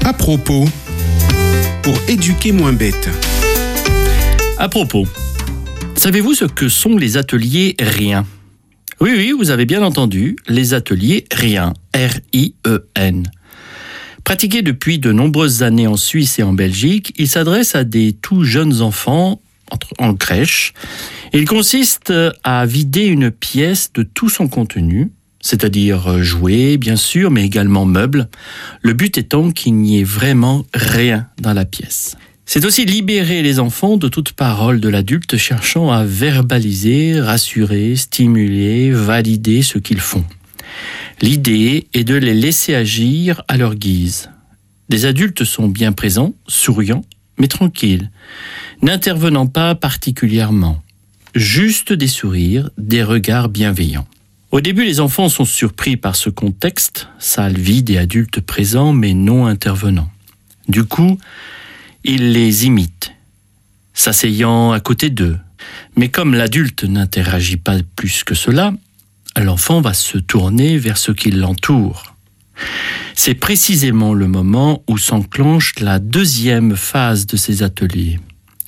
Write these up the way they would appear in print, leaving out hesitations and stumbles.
À propos, pour éduquer moins bête. À propos, savez-vous ce que sont les ateliers rien ? Oui, vous avez bien entendu, les ateliers rien, R-I-E-N. Pratiqués depuis de nombreuses années en Suisse et en Belgique, ils s'adressent à des tout jeunes enfants en crèche. Il consiste à vider une pièce de tout son contenu, c'est-à-dire jouets, bien sûr, mais également meubles. Le but étant qu'il n'y ait vraiment rien dans la pièce. C'est aussi libérer les enfants de toute parole de l'adulte cherchant à verbaliser, rassurer, stimuler, valider ce qu'ils font. L'idée est de les laisser agir à leur guise. Des adultes sont bien présents, souriants, mais tranquilles, n'intervenant pas particulièrement. Juste des sourires, des regards bienveillants. Au début, les enfants sont surpris par ce contexte, salle vide et adultes présents mais non intervenants. Du coup, ils les imitent, s'asseyant à côté d'eux. Mais comme l'adulte n'interagit pas plus que cela, l'enfant va se tourner vers ce qui l'entoure. C'est précisément le moment où s'enclenche la deuxième phase de ces ateliers.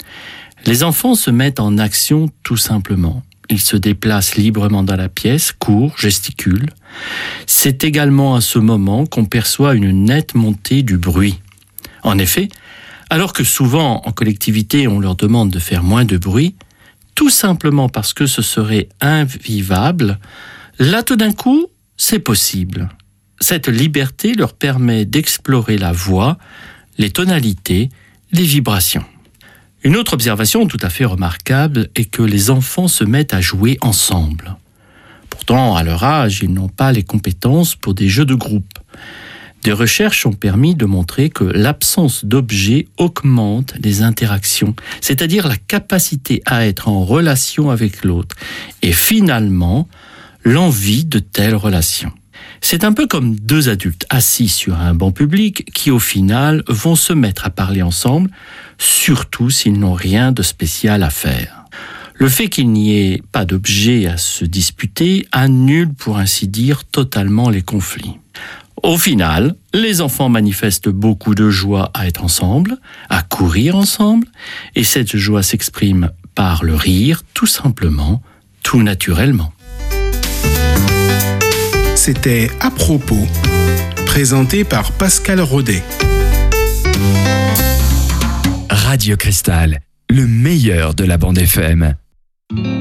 Les enfants se mettent en action tout simplement. Ils se déplacent librement dans la pièce, courent, gesticulent. C'est également à ce moment qu'on perçoit une nette montée du bruit. En effet, alors que souvent en collectivité on leur demande de faire moins de bruit, tout simplement parce que ce serait invivable, là tout d'un coup, c'est possible. Cette liberté leur permet d'explorer la voix, les tonalités, les vibrations. Une autre observation tout à fait remarquable est que les enfants se mettent à jouer ensemble. Pourtant, à leur âge, ils n'ont pas les compétences pour des jeux de groupe. Des recherches ont permis de montrer que l'absence d'objets augmente les interactions, c'est-à-dire la capacité à être en relation avec l'autre, et finalement, l'envie de telles relations. C'est un peu comme deux adultes assis sur un banc public qui, au final, vont se mettre à parler ensemble, surtout s'ils n'ont rien de spécial à faire. Le fait qu'il n'y ait pas d'objet à se disputer annule, pour ainsi dire, totalement les conflits. Au final, les enfants manifestent beaucoup de joie à être ensemble, à courir ensemble, et cette joie s'exprime par le rire, tout simplement, tout naturellement. C'était À propos, présenté par Pascal Rodet. Radio Cristal, le meilleur de la bande FM.